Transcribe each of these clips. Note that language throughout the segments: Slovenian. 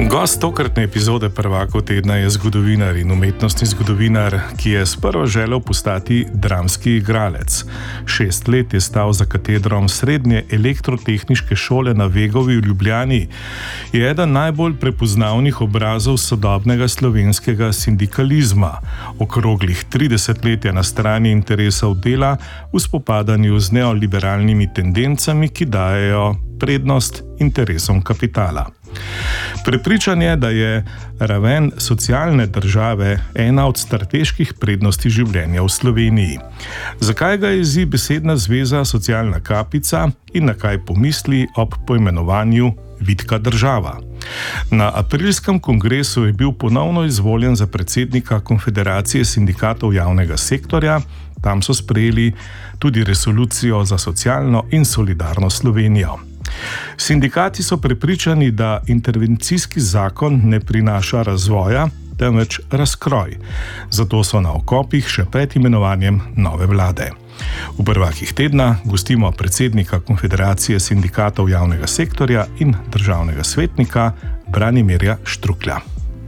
Gost tokratne epizode Prvakov tedna je zgodovinar in umetnostni zgodovinar, ki je sprva želel postati dramski igralec. 6 let je stal za katedrom Srednje elektrotehniške šole na Vegovi v Ljubljani. Je eden najbolj prepoznavnih obrazov sodobnega slovenskega sindikalizma. Okroglih 30 let je na strani interesov dela v spopadanju z neoliberalnimi tendencami, ki dajejo prednost interesom kapitala. Prepričan je, da je raven socialne države ena od strateških prednosti življenja v Sloveniji. Zakaj ga jezi besedna zveza socialna kapica in na kaj pomisli ob poimenovanju vitka država? Na aprilskem kongresu je bil ponovno izvoljen za predsednika Konfederacije sindikatov javnega sektorja. Tam so sprejeli tudi resolucijo za socialno in solidarno Slovenijo. Sindikati so prepričani, da intervencijski zakon ne prinaša razvoja, temveč razkroj. Zato so na okopih še pred imenovanjem nove vlade. V Prvakih tedna gostimo predsednika Konfederacije sindikatov javnega sektorja in državnega svetnika Branimirja Štruklja.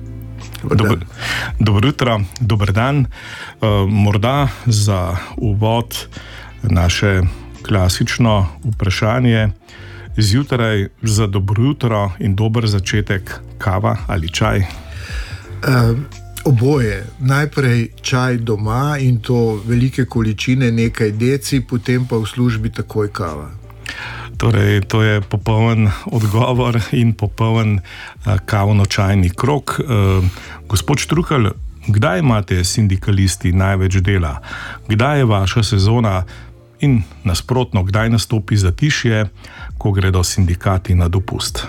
Dobro jutro, dober dan. Morda za uvod naše klasično vprašanje. Zjutraj za dobro jutro in dober začetek kava ali čaj? Oboje. Najprej čaj doma in to velike količine, nekaj deci, potem pa v službi takoj kava. Torej, to je popoln odgovor in popoln kavno-čajni krog. Gospod Štrukelj, kdaj imate sindikalisti največ dela? Kdaj je vaša sezona? In nasprotno, kdaj nastopi zatišje, ko gredo sindikati na dopust?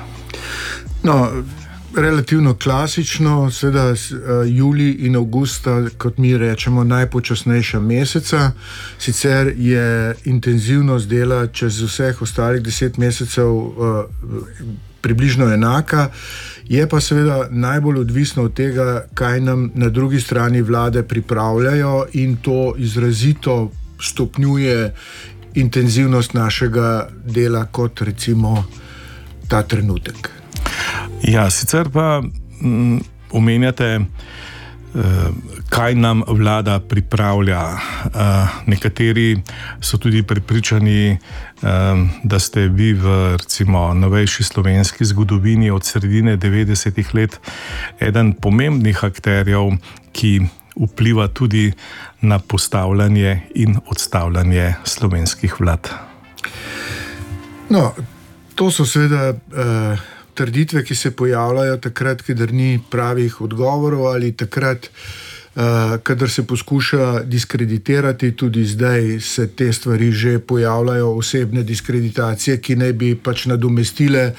Relativno klasično, seveda julij in avgusta, kot mi rečemo, najpočasnejša meseca. Sicer je intenzivnost dela čez vseh ostalih 10 mesecev približno enaka, je pa seveda najbolj odvisno od tega, kaj nam na drugi strani vlade pripravljajo, in to izrazito stopnjuje intenzivnost našega dela, kot recimo ta trenutek. Ja, sicer pa omenjate, kaj nam vlada pripravlja. Nekateri so tudi prepričani, da ste vi v recimo novejši slovenski zgodovini od sredine 90-ih let eden pomembnih akterjev, ki vpliva tudi na postavljanje in odstavljanje slovenskih vlad. To so seveda trditve, ki se pojavljajo takrat, kadar ni pravih odgovorov, ali takrat, kadar se poskuša diskreditirati. Tudi zdaj se te stvari že pojavljajo, osebne diskreditacije, ki naj bi pač nadomestile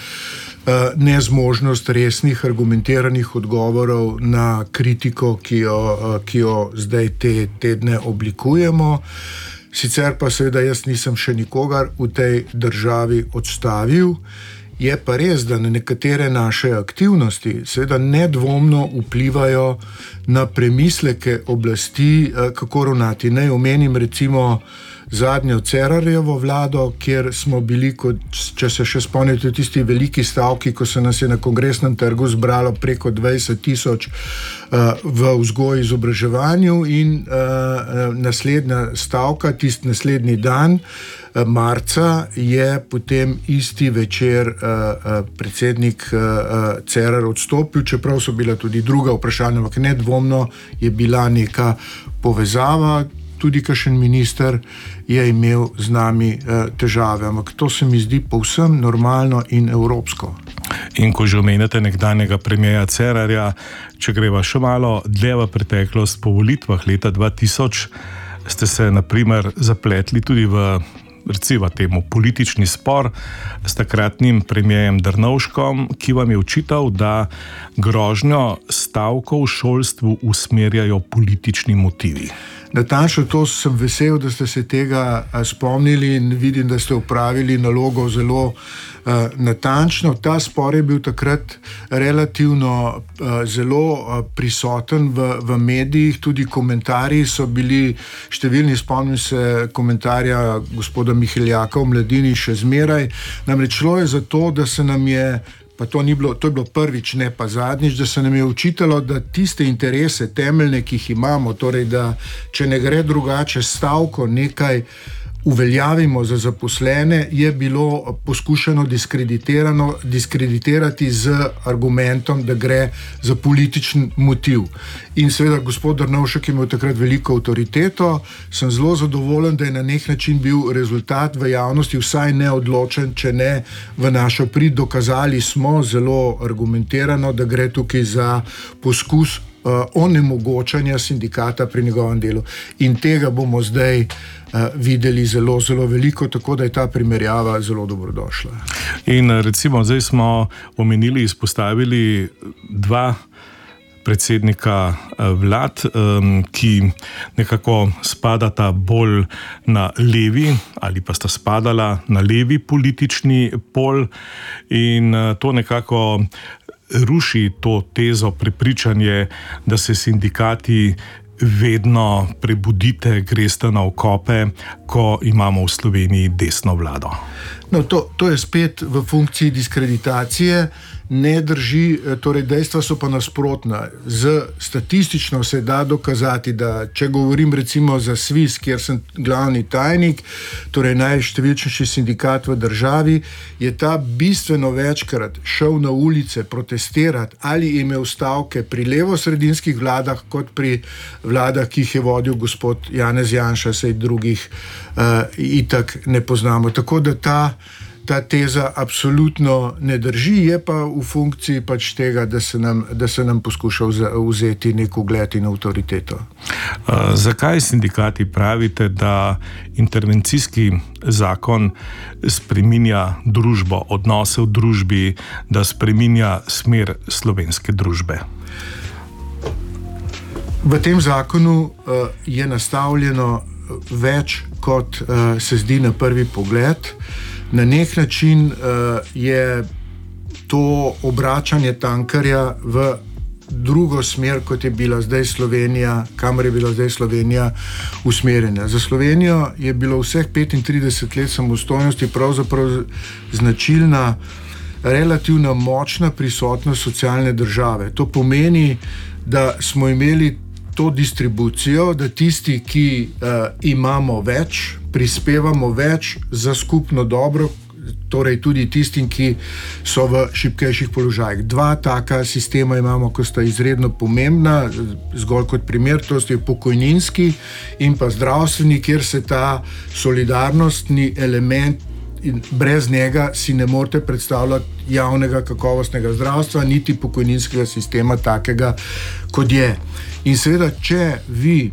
nezmožnost resnih, argumentiranih odgovorov na kritiko, ki jo zdaj te tedne oblikujemo. Sicer pa seveda jaz nisem še nikogar v tej državi odstavil. Je pa res, da na nekatere naše aktivnosti seveda nedvomno vplivajo na premisleke oblasti, kako ravnati. Naj omenim recimo zadnjo Cerarjevo vlado, kjer smo bili, če se še spomnite, tisti veliki stavki, ko se nas je na Kongresnem trgu zbralo preko 20,000 v vzgoji in izobraževanju, in naslednja stavka, tisti naslednji dan, marca, je potem isti večer predsednik Cerar odstopil, čeprav so bila tudi druga vprašanja, ampak nedvomno je bila neka povezava. Tudi kakšen minister je imel z nami težave, ampak to se mi zdi povsem normalno in evropsko. In ko že omenjate nekdanjega premierja Cerarja, če greva še malo dlje v preteklost, po volitvah leta 2000 ste se na primer zapletli tudi v recimo temu politični spor s takratnim premierjem Drnovškom, ki vam je očital, da grožnjo stavkov v šolstvu usmerjajo politični motivi. Natančno, to sem vesel, da ste se tega spomnili, in vidim, da ste opravili nalogo zelo natančno. Ta spor je bil takrat relativno zelo prisoten v medijih, tudi komentarji so bili številni. Spomnim se komentarja gospoda Miheljaka v Mladini še zmeraj. Namreč šlo je za to, da se nam je pa to je bilo prvič, ne pa zadnjič, da se nam je učitalo, da tiste interese temeljne, ki jih imamo, torej da če ne gre drugače stavko nekaj uveljavimo za zaposlene, je bilo poskušano diskreditirati z argumentom, da gre za političen motiv. In seveda gospod Drnovšek je imel takrat veliko avtoriteto, sem zelo zadovoljen, da je na nek način bil rezultat v javnosti vsaj neodločen, če ne v našo prid. Dokazali smo zelo argumentirano, da gre tukaj za poskus onemogočanja sindikata pri njegovem delu. In tega bomo zdaj videli zelo, zelo veliko, tako da je ta primerjava zelo dobrodošla. In recimo zdaj smo omenili, izpostavili dva predsednika vlad, ki nekako spadata bolj na levi ali pa sta spadala na levi politični pol in to nekako ruši to tezo, prepričanje, da se sindikati vedno prebudite, greste na okope, ko imamo v Sloveniji desno vlado. No, to je spet v funkciji diskreditacije, ne drži, torej dejstva so pa nasprotna. Statistično se da dokazati, da če govorim recimo za SVIZ, kjer sem glavni tajnik, torej najštevilčnejši sindikat v državi, je ta bistveno večkrat šel na ulice protestirati ali imel stavke pri levosredinskih vladah, kot pri vladah, ki jih je vodil gospod Janez Janša, saj drugih itak ne poznamo. Tako da ta teza absolutno ne drži, je pa v funkciji pač tega, da se nam poskuša vzeti nek ugled in avtoriteto. Zakaj sindikati pravite, da intervencijski zakon spreminja družbo, odnose v družbi, da spreminja smer slovenske družbe? V tem zakonu je nastavljeno več, kot se zdi na prvi pogled. Na nek način je to obračanje tankerja v drugo smer, kot je bila zdaj Slovenija, kamor je bila zdaj Slovenija usmerjena. Za Slovenijo je bilo vseh 35 let samostojnosti pravzaprav značilna relativno močna prisotnost socialne države. To pomeni, da smo imeli to distribucijo, da tisti, ki imamo več, prispevamo več za skupno dobro, torej tudi tistim, ki so v šibkejših položajih. Dva taka sistema imamo, ko sta izredno pomembna, zgolj kot primer, to je pokojninski in pa zdravstveni, kjer se ta solidarnostni element in brez njega si ne morete predstavljati javnega kakovostnega zdravstva, niti pokojninskega sistema takega, kot je. In seveda, če vi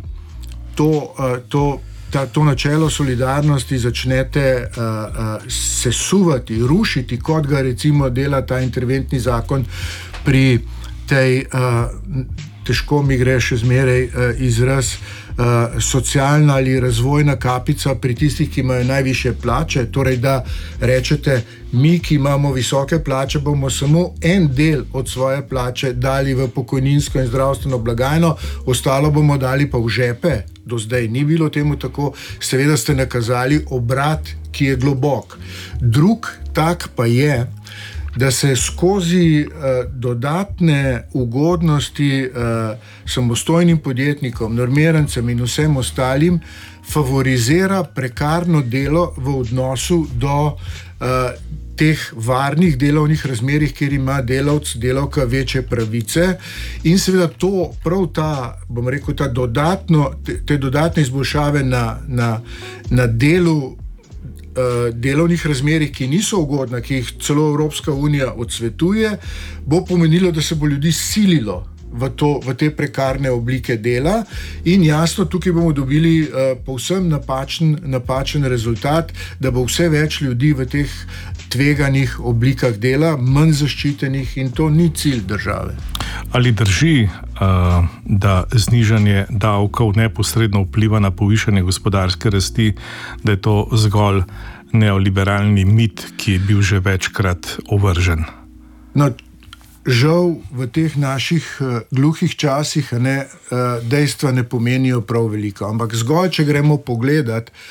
to načelo solidarnosti začnete sesuvati, rušiti, kot ga recimo dela ta interventni zakon pri tej, težko mi gre še zmeraj izraz, socialna ali razvojna kapica pri tistih, ki imajo najvišje plače, torej da rečete, mi, ki imamo visoke plače, bomo samo en del od svoje plače dali v pokojninsko in zdravstveno blagajno, ostalo bomo dali pa v žepe. Do zdaj ni bilo temu tako, seveda ste nakazali obrat, ki je globok. Drug tak pa je, da se skozi dodatne ugodnosti samostojnim podjetnikom, normirancem in vsem ostalim favorizira prekarno delo v odnosu do teh varnih delovnih razmerih, kjer ima delavc, delavka večje pravice in seveda to, prav ta, bom rekel, te dodatne izboljšave na delu delovnih razmerih, ki niso ugodna, ki jih celo Evropska unija odsvetuje, bo pomenilo, da se bo ljudi sililo v te prekarne oblike dela in jasno, tukaj bomo dobili povsem napačen rezultat, da bo vse več ljudi v teh tveganih oblikah dela, manj zaščitenih in to ni cilj države. Ali drži, da znižanje davkov neposredno vpliva na povišanje gospodarske rasti, da je to zgolj neoliberalni mit, ki je bil že večkrat ovržen? No, žal v teh naših gluhih časih dejstva ne pomenijo prav veliko, ampak zgolj, če gremo pogledat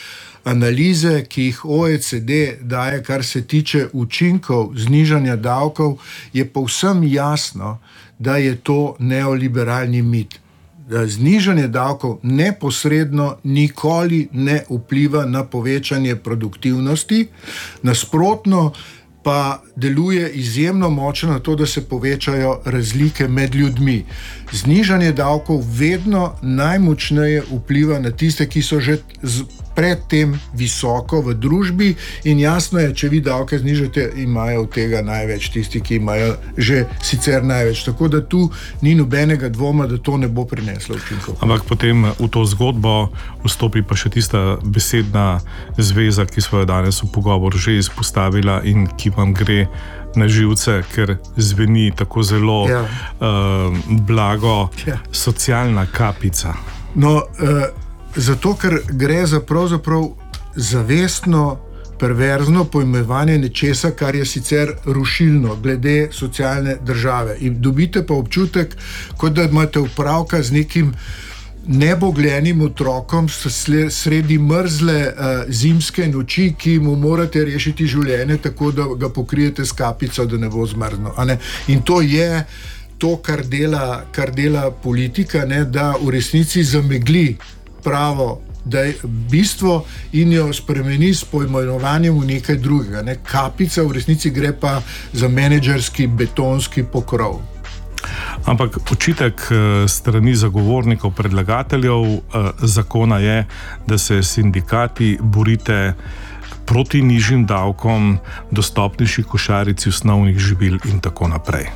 analize, ki jih OECD daje, kar se tiče učinkov znižanja davkov, je povsem jasno, da je to neoliberalni mit. Da znižanje davkov neposredno nikoli ne vpliva na povečanje produktivnosti, nasprotno pa deluje izjemno močno na to, da se povečajo razlike med ljudmi. Znižanje davkov vedno najmočneje vpliva na tiste, ki so že predtem visoko v družbi, in jasno je, če vi davke znižate, imajo od tega največ tisti, ki imajo že sicer največ. Tako da tu ni nobenega dvoma, da to ne bo prineslo učinkov. Ampak potem v to zgodbo vstopi pa še tista besedna zveza, ki smo jo danes v pogovoru že izpostavila in ki vam gre na živce, ker zveni tako zelo blago, socialna kapica. No, zato, ker gre za pravzaprav zavestno, perverzno pojmovanje nečesa, kar je sicer rušilno glede socialne države. In dobite pa občutek, kot da imate opravka z nekim nebogljenim otrokom sredi mrzle zimske noči, ki mu morate rešiti življenje tako, da ga pokrijete s kapico, da ne bo zmrzno. In to je to, kar dela politika, ne, da v resnici zamegli pravo bistvo in jo spremeni s pojmovanjem v nekaj drugega. Ne. Kapica v resnici gre pa za menedžerski betonski pokrov. Ampak očitek strani zagovornikov, predlagateljev zakona je, da se sindikati borite proti nižjim davkom, dostopnejši košarici osnovnih živil in tako naprej.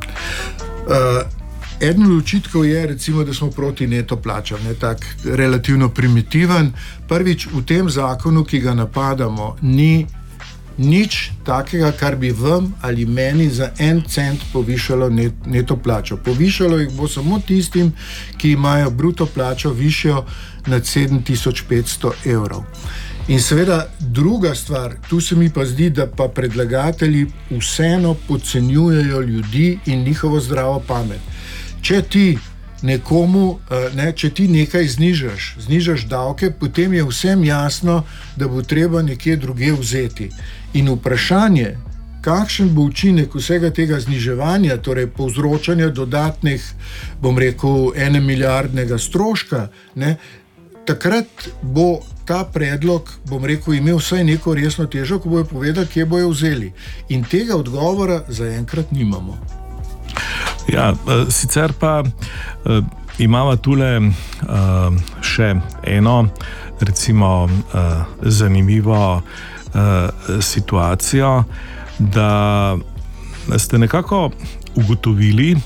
Eden od očitkov je, recimo, da smo proti neto plačam, tak relativno primitiven. Prvič, v tem zakonu, ki ga napadamo, ni nič takega, kar bi vam ali meni za 1 cent povišalo neto plačo. Povišalo jih bo samo tistim, ki imajo bruto plačo višjo nad 7500 evrov. In seveda druga stvar, tu se mi pa zdi, da pa predlagatelji vseeno podcenjujejo ljudi in njihovo zdravo pamet. Če ti nekomu, če ti nekaj znižaš davke, potem je vsem jasno, da bo treba nekje drugje vzeti. In vprašanje, kakšen bo učinek vsega tega zniževanja, torej povzročanja dodatnih, bom rekel, 1 milijardnega stroška, takrat bo ta predlog, bom rekel, imel vsaj neko resno težo, ko bojo povedali, kje bojo vzeli. In tega odgovora zaenkrat nimamo. Ja, sicer pa imamo tule še eno, recimo, zanimivo situacijo, da ste nekako ugotovili,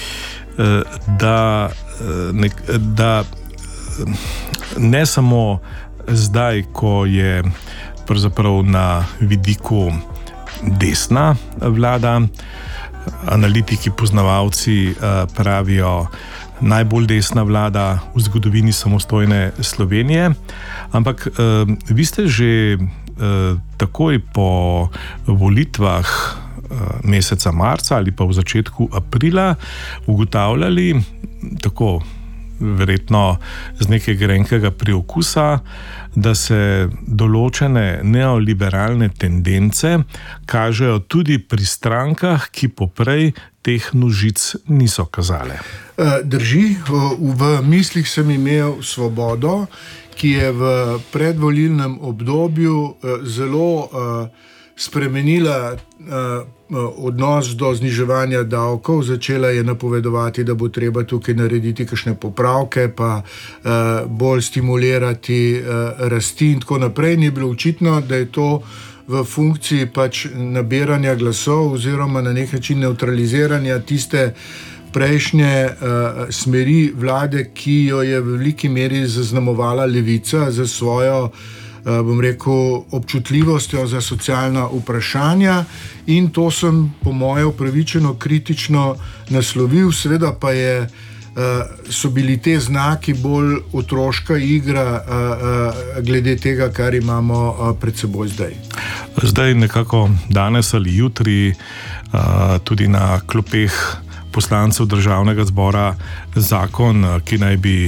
da ne samo zdaj, ko je pravzaprav na vidiku desna vlada, analitiki, poznavalci pravijo najbolj desna vlada v zgodovini samostojne Slovenije, ampak vi ste že takoj po volitvah meseca marca ali pa v začetku aprila ugotavljali, tako verjetno z nekaj grenkega priokusa, da se določene neoliberalne tendence kažejo tudi pri strankah, ki poprej teh nožic niso kazale. Drži, v mislih sem imel Svobodo, ki je v predvolilnem obdobju zelo spremenila odnos do zniževanja davkov, začela je napovedovati, da bo treba tukaj narediti kakšne popravke, pa bolj stimulirati rasti in tako naprej. Ni bilo očitno, da je to v funkciji pač nabiranja glasov oziroma na nek način neutraliziranja tiste prejšnje smeri vlade, ki jo je v veliki meri zaznamovala Levica za svojo, bom rekel, občutljivostjo za socialna vprašanja, in to sem po moje upravičeno kritično naslovil. Seveda pa so bili te znaki bolj otroška igra glede tega, kar imamo pred seboj zdaj. Zdaj nekako danes ali jutri tudi na klopeh poslancev Državnega zbora zakon, ki naj bi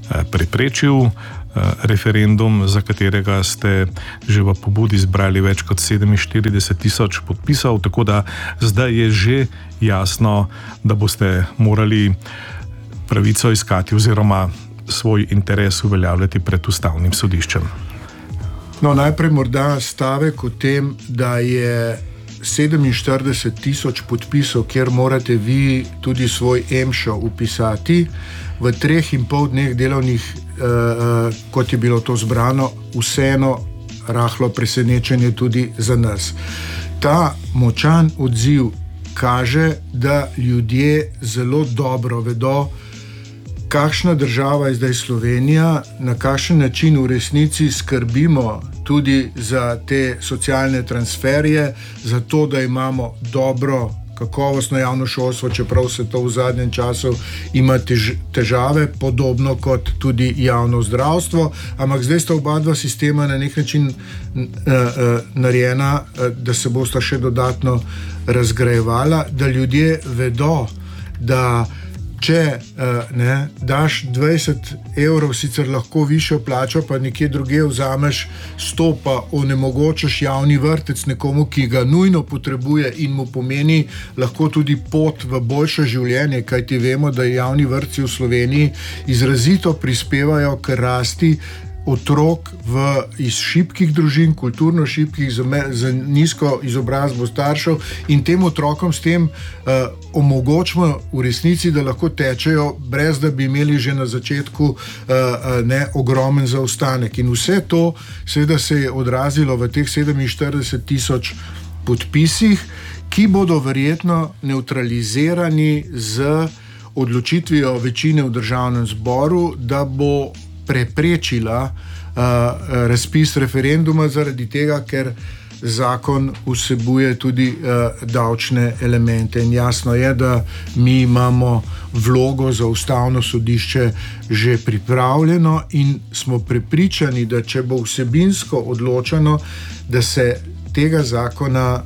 preprečil referendum, za katerega ste že v pobudi zbrali več kot 47,000 podpisov, tako da zdaj je že jasno, da boste morali pravico iskati oziroma svoj interes uveljavljati pred ustavnim sodiščem. No, najprej morda stavek o tem, da je 47,000 podpisov, kjer morate vi tudi svoj EMŠO upisati, v 3,5 dneh delovnih, kot je bilo to zbrano, vseeno rahlo presenečenje tudi za nas. Ta močan odziv kaže, da ljudje zelo dobro vedo, kakšna država je zdaj Slovenija, na kakšen način v resnici skrbimo tudi za te socialne transferje, za to, da imamo dobro, kakovostno javno šolstvo, čeprav se to v zadnjem času ima težave, podobno kot tudi javno zdravstvo, ampak zdaj sta oba dva sistema na nek način narejena, da se bosta še dodatno razgrajevala, da ljudje vedo, da če daš 20 evrov, sicer lahko višjo plačo, pa nekje druge vzameš 100, pa onemogočiš javni vrtec nekomu, ki ga nujno potrebuje in mu pomeni lahko tudi pot v boljše življenje, kajti vemo, da javni vrtci v Sloveniji izrazito prispevajo k rasti otrok iz šibkih družin, kulturno šibkih, z nizko izobrazbo staršev, in tem otrokom s tem omogočimo v resnici, da lahko tečejo, brez da bi imeli že na začetku ogromen zaostanek. In vse to seveda se je odrazilo v teh 47,000 podpisih, ki bodo verjetno nevtralizirani z odločitvijo večine v državnem zboru, da bo preprečila razpis referenduma zaradi tega, ker zakon vsebuje tudi davčne elemente. In jasno je, da mi imamo vlogo za ustavno sodišče že pripravljeno in smo prepričani, da če bo vsebinsko odločeno, da se tega zakona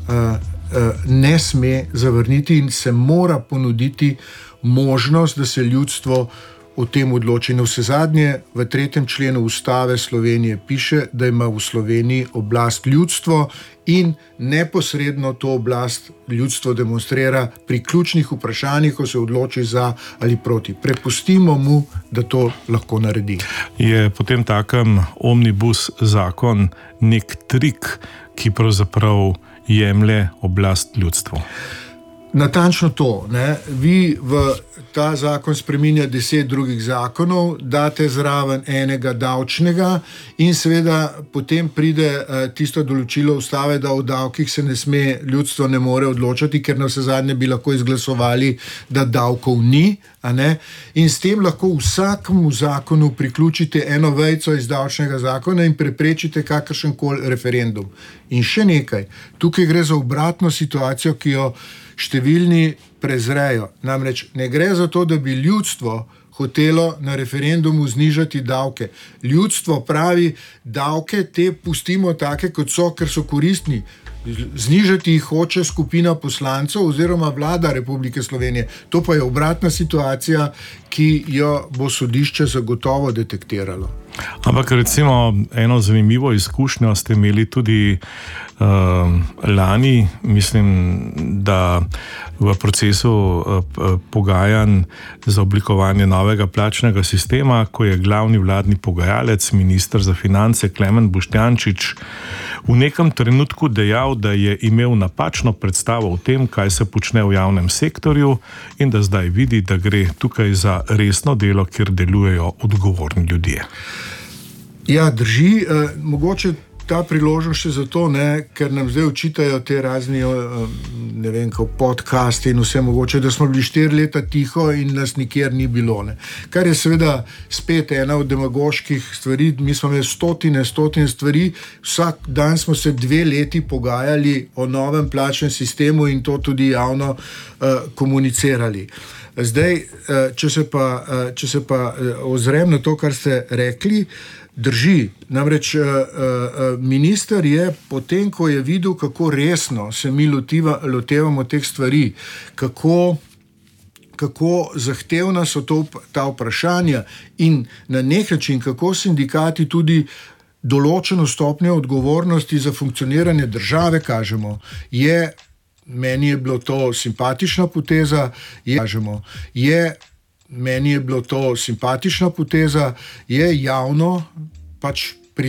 ne sme zavrniti in se mora ponuditi možnost, da se ljudstvo o tem odloči. Na vsezadnje v 3. členu Ustave Slovenije piše, da ima v Sloveniji oblast ljudstvo in neposredno to oblast ljudstvo demonstrira pri ključnih vprašanjih, ko se odloči za ali proti. Prepustimo mu, da to lahko naredi. Je potem takem omnibus zakon nek trik, ki pravzaprav jemlje oblast ljudstvu? Natančno to. Vi v ta zakon spreminja 10 drugih zakonov, date zraven enega davčnega in seveda potem pride tisto določilo Ustave, da o davkih se ne sme, ljudstvo ne more odločati, ker na vsezadnje bi lahko izglasovali, da davkov ni, in s tem lahko vsakemu zakonu priključite eno vejico iz davčnega zakona in preprečite kakršenkoli referendum. In še nekaj, tukaj gre za obratno situacijo, ki jo številni prezrejo. Namreč ne gre za to, da bi ljudstvo hotelo na referendumu znižati davke. Ljudstvo pravi, davke te pustimo take, kot so, ker so koristni. Znižati jih hoče skupina poslancev oziroma vlada Republike Slovenije. To pa je obratna situacija, ki jo bo sodišče zagotovo detektiralo. Ampak recimo eno zanimivo izkušnjo ste imeli tudi lani, mislim, da v procesu pogajanj za oblikovanje novega plačnega sistema, ko je glavni vladni pogajalec, minister za finance Klemen Boštjančič, v nekem trenutku dejal, da je imel napačno predstavo o tem, kaj se počne v javnem sektorju in da zdaj vidi, da gre tukaj za resno delo, kjer delujejo odgovorni ljudje. Ja, drži. Mogoče ta priložnost še zato, ker nam zdaj očitajo te razni, podcasti in vse mogoče, da smo bili 4 leta tiho in nas nikjer ni bilo. Kar je seveda spet ena od demagoških stvari. Mi smo imeli stotine stvari, vsak dan smo se 2 leti pogajali o novem plačnem sistemu in to tudi javno komunicirali. Zdaj, če se pa ozrem na to, kar ste rekli, drži. Namreč minister je potem, ko je videl, kako resno se mi lotevamo teh stvari, kako kako zahtevna so ta vprašanja in na nek način, kako sindikati tudi določeno stopnjo odgovornosti za funkcioniranje države kažemo, meni je bilo to simpatična poteza, je javno pač